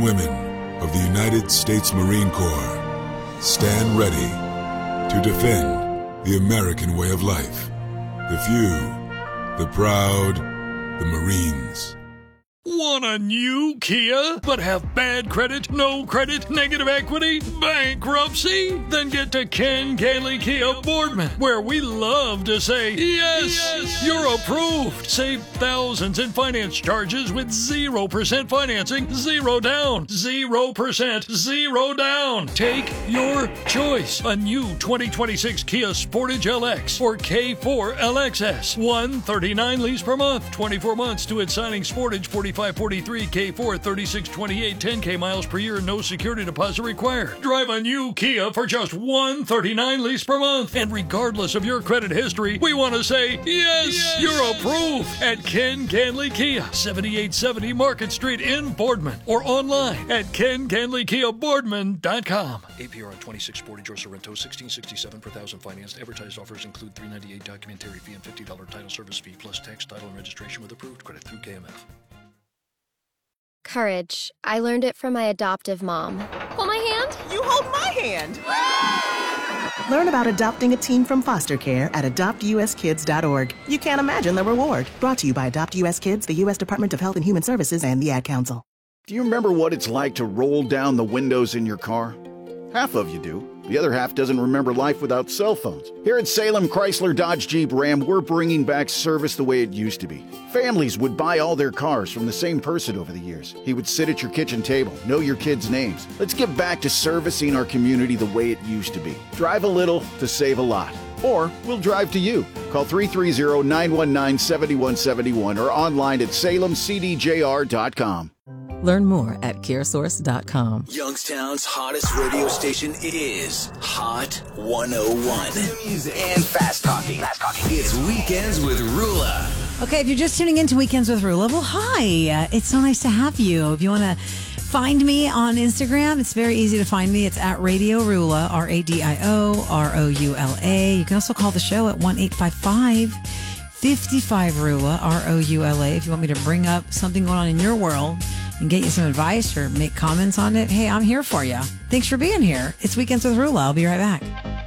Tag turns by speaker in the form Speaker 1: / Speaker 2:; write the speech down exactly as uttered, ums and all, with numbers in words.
Speaker 1: women of the United States Marine Corps stand ready to defend the American way of life. The few, the proud, the Marines.
Speaker 2: Want a new Kia, but have bad credit, no credit, negative equity, bankruptcy? Then get to Ken Ganley Kia Boardman, where we love to say, yes, yes, you're approved. Save thousands in finance charges with zero percent financing, zero down, zero percent, zero down. Take your choice. A new twenty twenty-six Kia Sportage L X or K four L X S. one thirty-nine lease per month, twenty-four months to its signing. Sportage forty-five forty-three, K four thirty-six twenty-eight, ten K miles per year, no security deposit required. Drive a new Kia for just one thirty-nine lease per month. And regardless of your credit history, we want to say, yes, yes, you're approved at Ken Ganley Kia, seventy-eight seventy Market Street in Boardman, or online at ken ganley kia boardman dot com. A P R on twenty-six Sportage or Sorrento, sixteen sixty-seven per thousand financed. Advertised offers include three ninety-eight documentary fee and fifty dollars title service fee plus tax, title, and registration with approved credit through K M F.
Speaker 3: Courage. I learned it from my adoptive mom. Hold my hand.
Speaker 4: You hold my hand.
Speaker 5: Learn about adopting a teen from foster care at adopt u s kids dot org. You can't imagine the reward. Brought to you by Adopt U S Kids, the U S Department of Health and Human Services, and the Ad Council.
Speaker 6: Do you remember what it's like to roll down the windows in your car? Half of you do. The other half doesn't remember life without cell phones. Here at Salem Chrysler Dodge Jeep Ram, we're bringing back service the way it used to be. Families would buy all their cars from the same person over the years. He would sit at your kitchen table, know your kids' names. Let's get back to servicing our community the way it used to be. Drive a little to save a lot. Or we'll drive to you. Call three three zero, nine one nine, seven one seven one or online at salem c d j r dot com.
Speaker 7: Learn more at care source dot com.
Speaker 8: Youngstown's hottest radio station is Hot one oh one. Music and fast talking. Fast talking. It's Weekends with Rula.
Speaker 9: Okay, if you're just tuning into Weekends with Rula, well, hi. Uh, it's so nice to have you. If you want to find me on Instagram, it's very easy to find me. It's at Radio Rula, R A D I O R O U L A. You can also call the show at one eight five five, five five, Rula, R O U L A. If you want me to bring up something going on in your world and get you some advice or make comments on it, hey, I'm here for you. Thanks for being here. It's Weekends with Rula. I'll be right back.